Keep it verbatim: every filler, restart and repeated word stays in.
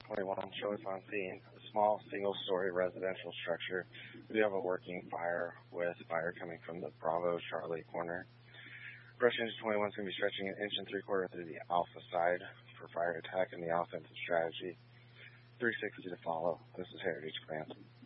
twenty-one show us on scene. A small single-story residential structure. We do have a working fire with fire coming from the Bravo Charlie corner. Brush Engine twenty-one is going to be stretching an inch and three-quarter through the Alpha side for fire attack and the offensive strategy. three sixty to follow. This is Heritage Command.